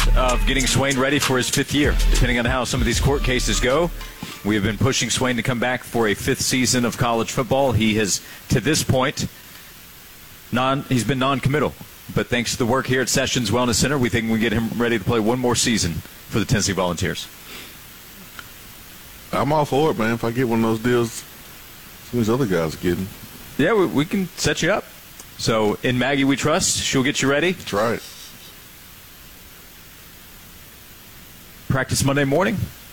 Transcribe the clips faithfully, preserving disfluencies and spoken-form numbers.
of getting Swain ready for his fifth year. Depending on how some of these court cases go, we have been pushing Swain to come back for a fifth season of college football. He has, to this point, non he's been non-committal. But thanks to the work here at Sessions Wellness Center, we think we can get him ready to play one more season for the Tennessee Volunteers. I'm all for it, man. If I get one of those deals some of these other guys are getting. Yeah, we, we can set you up. So, in Maggie we trust. She'll get you ready. That's right. Practice Monday morning?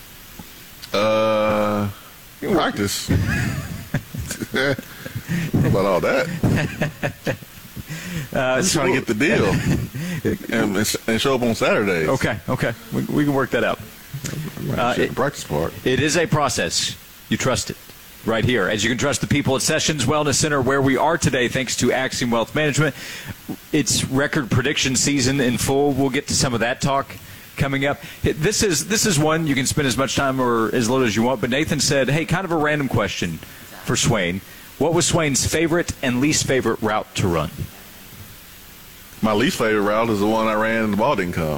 Uh, practice. What about all that? Uh, I'm trying to get the deal and, and show up on Saturdays. Okay, okay. We, we can work that out. Uh, it, the practice part. It is a process. You trust it right here. As you can trust the people at Sessions Wellness Center, where we are today, thanks to Axiom Wealth Management. It's record prediction season in full. We'll get to some of that talk coming up. This is this is one you can spend as much time or as little as you want. But Nathan said, hey, kind of a random question for Swain. What was Swain's favorite and least favorite route to run? My least favorite route is the one I ran and the ball didn't come.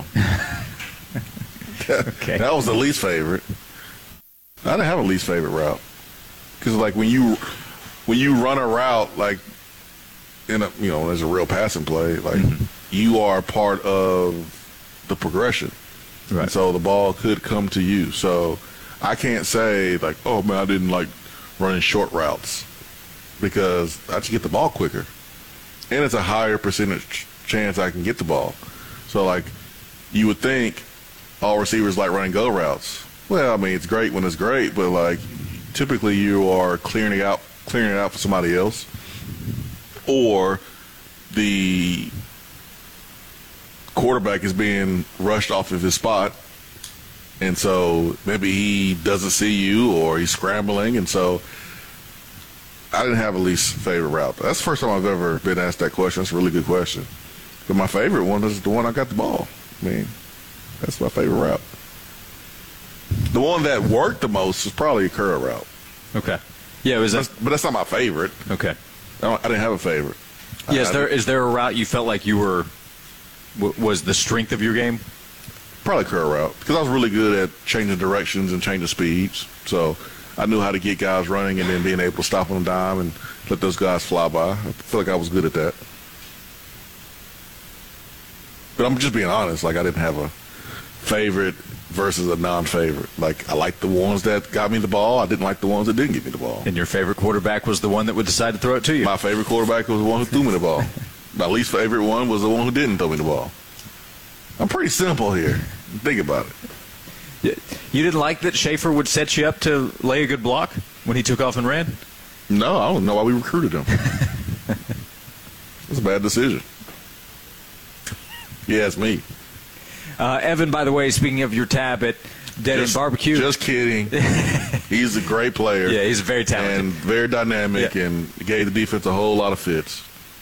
Okay. That was the least favorite. I didn't have a least favorite route. Because, like, when you when you run a route, like, in a, you know, there's a real passing play, like, mm-hmm. you are part of the progression. Right. And so the ball could come to you. So I can't say, like, oh, man, I didn't like running short routes because I just get the ball quicker. And it's a higher percentage chance I can get the ball. So, like, you would think all receivers like running go routes. Well, I mean, it's great when it's great, but, like, typically you are clearing it out, clearing it out for somebody else. Or the quarterback is being rushed off of his spot, and so maybe he doesn't see you or he's scrambling, and so I didn't have a least favorite route. That's the first time I've ever been asked that question. That's a really good question. But my favorite one is the one I got the ball. I mean, that's my favorite route. The one that worked the most was probably a curl route. Okay. Yeah, was that? But that's not my favorite. Okay. I, don't, I didn't have a favorite. Yeah, is I, there is there a route you felt like you were w- was the strength of your game? Probably curl route because I was really good at changing directions and changing speeds. So I knew how to get guys running and then being able to stop on a dime and let those guys fly by. I feel like I was good at that. But I'm just being honest. Like, I didn't have a favorite versus a non-favorite. Like, I liked the ones that got me the ball. I didn't like the ones that didn't get me the ball. And your favorite quarterback was the one that would decide to throw it to you? My favorite quarterback was the one who threw me the ball. My least favorite one was the one who didn't throw me the ball. I'm pretty simple here. Think about it. You didn't like that Schaefer would set you up to lay a good block when he took off and ran? No, I don't know why we recruited him. It was a bad decision. Yeah, it's me. Uh, Evan, by the way, speaking of your tab at Dead End Barbecue. Just kidding. He's a great player. Yeah, he's very talented. And very dynamic, yeah. And gave the defense a whole lot of fits.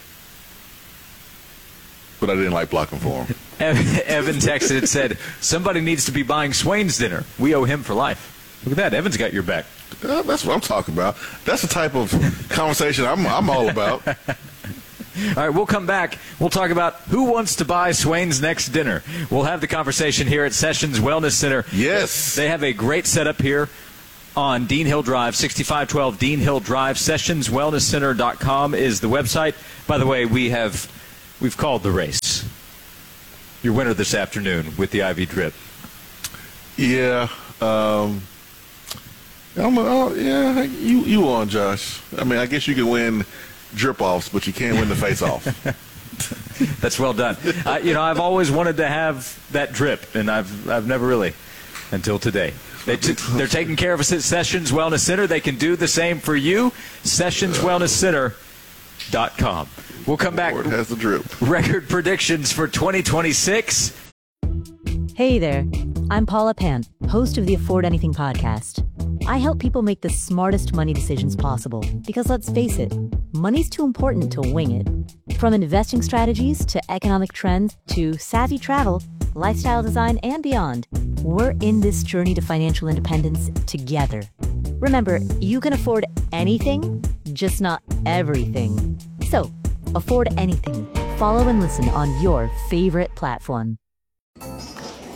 But I didn't like blocking for him. Evan texted and said, somebody needs to be buying Swain's dinner. We owe him for life. Look at that. Evan's got your back. Uh, that's what I'm talking about. That's the type of conversation I'm, I'm all about. All right, we'll come back. We'll talk about who wants to buy Swain's next dinner. We'll have the conversation here at Sessions Wellness Center. Yes. They have a great setup here on Dean Hill Drive, sixty-five twelve Dean Hill Drive. Sessions Wellness Center dot com is the website. By the way, we have we've called the race. Your winner this afternoon with the I V drip. Yeah. Um, I'm, uh, yeah, you, you won, Josh. I mean, I guess you can win drip-offs, but you can't win the face-off. That's well done. Uh, you know, I've always wanted to have that drip, and I've I've never really until today. They t- they're taking care of us at Sessions Wellness Center. They can do the same for you. Sessions Wellness Center dot com. We'll come back. It has the drip. Record predictions for twenty twenty-six. Hey there. I'm Paula Pant, host of the Afford Anything podcast. I help people make the smartest money decisions possible because, let's face it, money's too important to wing it. From investing strategies to economic trends to savvy travel, lifestyle design, and beyond, we're in this journey to financial independence together. Remember, you can afford anything, just not everything. So, afford anything. Follow and listen on your favorite platform.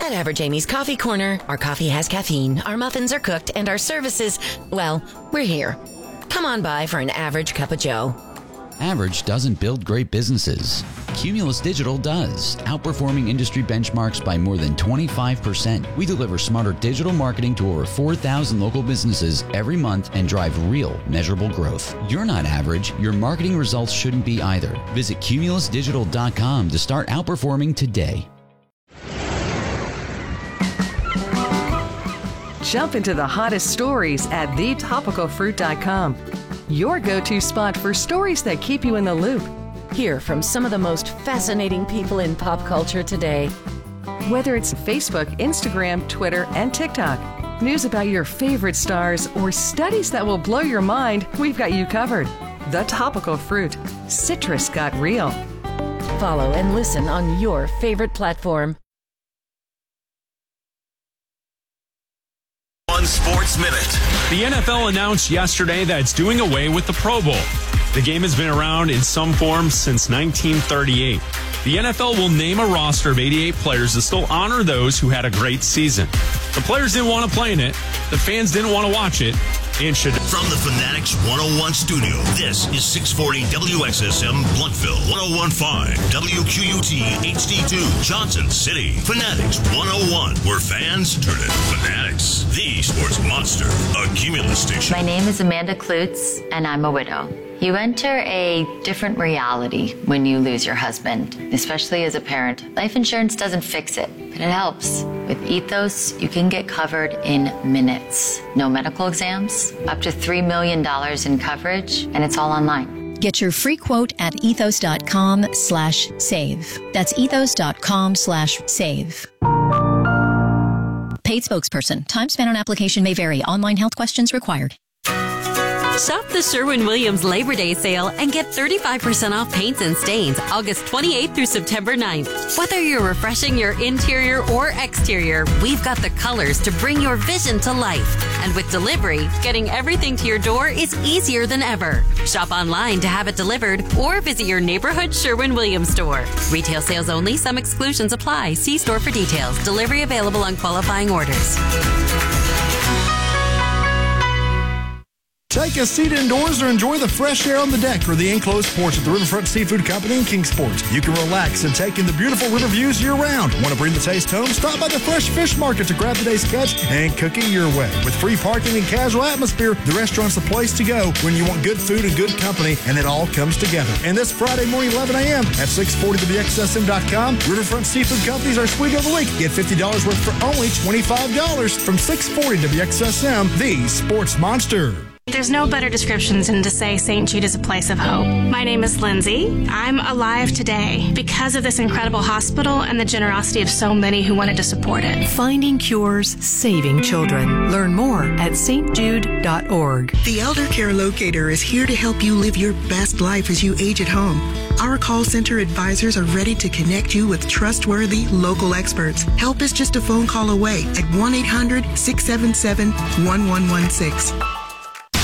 At Average Amy's Coffee Corner, our coffee has caffeine, our muffins are cooked, and our services, well, we're here. Come on by for an average cup of joe. Average doesn't build great businesses. Cumulus Digital does, outperforming industry benchmarks by more than twenty-five percent. We deliver smarter digital marketing to over four thousand local businesses every month and drive real, measurable growth. You're not average. Your marketing results shouldn't be either. Visit cumulus digital dot com to start outperforming today. Jump into the hottest stories at the topical fruit dot com. Your go-to spot for stories that keep you in the loop. Hear from some of the most fascinating people in pop culture today. Whether it's Facebook, Instagram, Twitter, and TikTok, news about your favorite stars, or studies that will blow your mind, we've got you covered. The Topical Fruit. Citrus got real. Follow and listen on your favorite platform. One Sports Minute. The N F L announced yesterday that it's doing away with the Pro Bowl. The game has been around in some form since nineteen thirty-eight. The N F L will name a roster of eighty-eight players to still honor those who had a great season. The players didn't want to play in it. The fans didn't want to watch it. And should. From the Fanatics one oh one studio, this is six forty W X S M Blountville, ten fifteen W Q U T H D two Johnson City. Fanatics one oh one, where fans turn it Fanatics, the sports monster, a Cumulus station. My name is Amanda Klutz, and I'm a widow. You enter a different reality when you lose your husband, especially as a parent. Life insurance doesn't fix it, but it helps. With Ethos, you can get covered in minutes. No medical exams, up to three million dollars in coverage, and it's all online. Get your free quote at ethos.com slash save. That's ethos.com slash save. Paid spokesperson. Time spent on application may vary. Online health questions required. Shop the Sherwin-Williams Labor Day sale and get thirty-five percent off paints and stains August twenty-eighth through September ninth. Whether you're refreshing your interior or exterior, we've got the colors to bring your vision to life. And with delivery, getting everything to your door is easier than ever. Shop online to have it delivered or visit your neighborhood Sherwin-Williams store. Retail sales only. Some exclusions apply. See store for details. Delivery available on qualifying orders. Take a seat indoors or enjoy the fresh air on the deck or the enclosed porch at the Riverfront Seafood Company in Kingsport. You can relax and take in the beautiful river views year-round. Want to bring the taste home? Stop by the Fresh Fish Market to grab today's catch and cook it your way. With free parking and casual atmosphere, the restaurant's the place to go when you want good food and good company, and it all comes together. And this Friday morning, eleven a.m. at six forty W X S M dot com, Riverfront Seafood Company's our Sweet of the Week. Get fifty dollars worth for only twenty-five dollars from six forty W X S M, the sports monster. There's no better description than to say Saint Jude is a place of hope. My name is Lindsay. I'm alive today because of this incredible hospital and the generosity of so many who wanted to support it. Finding cures, saving children. Learn more at s t jude dot org. The Elder Care Locator is here to help you live your best life as you age at home. Our call center advisors are ready to connect you with trustworthy local experts. Help is just a phone call away at one eight hundred, six seven seven, one one one six.